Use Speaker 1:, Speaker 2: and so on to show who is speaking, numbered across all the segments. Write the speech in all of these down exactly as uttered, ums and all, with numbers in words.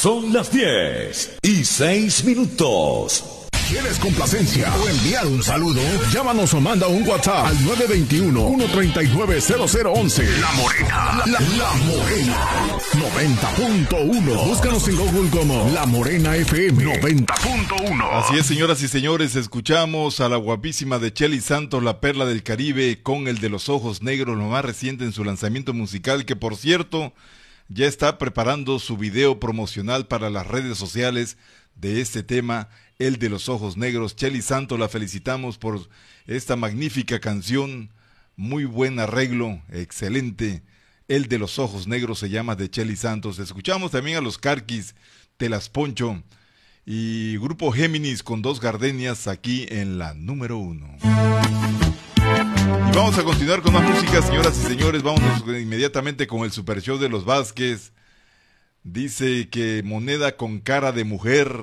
Speaker 1: Son las diez y seis minutos.
Speaker 2: ¿Quieres complacencia o enviar un saludo? Llámanos o manda un WhatsApp al nueve dos uno, uno tres nueve, cero cero uno uno. La Morena, la, la Morena, noventa punto uno. Búscanos en Google como La Morena F M noventa punto uno.
Speaker 3: Así es, señoras y señores, escuchamos a la guapísima de Chely Santos, la perla del Caribe, con el de los ojos negros, lo más reciente en su lanzamiento musical, que por cierto, ya está preparando su video promocional para las redes sociales de este tema, el de los ojos negros. Chely Santos, la felicitamos por esta magnífica canción, muy buen arreglo, excelente. El de los ojos negros se llama, de Chely Santos. Escuchamos también a los Carquis, Te las Poncho, y Grupo Géminis con Dos Gardenias, aquí en la número uno. Y vamos a continuar con más música, señoras y señores. Vámonos inmediatamente con el Super Show de los Vázquez. Dice que moneda con cara de mujer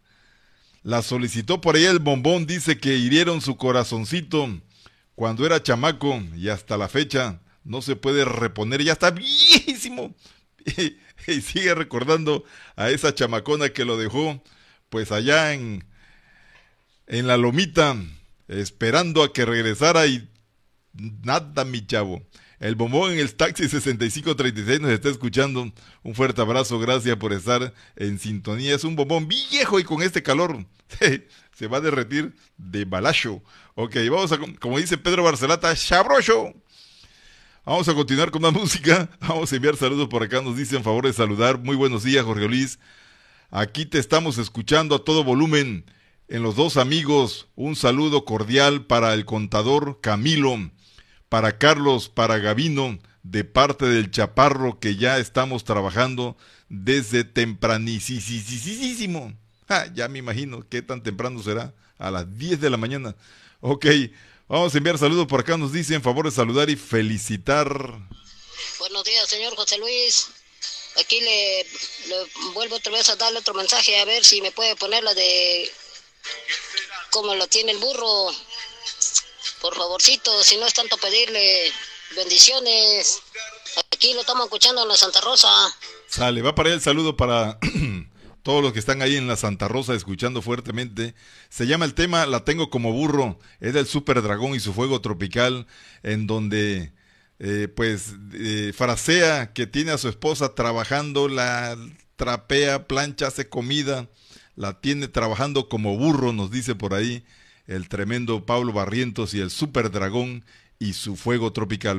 Speaker 3: la solicitó por ahí el Bombón. Dice que hirieron su corazoncito cuando era chamaco y hasta la fecha no se puede reponer, ya está viejísimo. Y, y sigue recordando a esa chamacona que lo dejó pues allá en, en la lomita, esperando a que regresara, y nada, mi chavo. El Bombón en el taxi sesenta y cinco treinta y seis nos está escuchando. Un fuerte abrazo, gracias por estar en sintonía. Es un Bombón viejo y con este calor se va a derretir de balacho. Ok, vamos a, como dice Pedro Barcelata, chabrocho. Vamos a continuar con la música. Vamos a enviar saludos por acá. Nos dicen favor de saludar. Muy buenos días, Jorge Luis. Aquí te estamos escuchando a todo volumen en Los Dos Amigos. Un saludo cordial para el contador Camilo, para Carlos, para Gavino, de parte del Chaparro, que ya estamos trabajando desde tempranísimo. Ah, ya me imagino qué tan temprano será, a las diez de la mañana. Ok, vamos a enviar saludos por acá. Nos dicen favor de saludar y felicitar.
Speaker 4: Buenos días, señor José Luis. Aquí le, le vuelvo otra vez a darle otro mensaje, a ver si me puede poner la de cómo lo tiene el burro. Por favorcito, si no es tanto pedirle, bendiciones. Aquí lo estamos escuchando en la Santa Rosa.
Speaker 3: Sale, va para allá el saludo para todos los que están ahí en la Santa Rosa escuchando fuertemente. Se llama el tema La Tengo Como Burro. Es del Super Dragón y su Fuego Tropical, en donde eh, pues eh, frasea que tiene a su esposa trabajando, la trapea, plancha, hace comida, la tiene trabajando como burro, nos dice por ahí el tremendo Pablo Barrientos, y el Super Dragón y su Fuego Tropical.